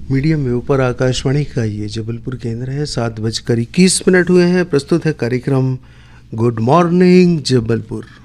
Medium wave पर आकाशवाणी का ये जबलपुर केंद्र है। 7:21 हुए हैं। प्रस्तुत है कार्यक्रम गुड मॉर्निंग जबलपुर।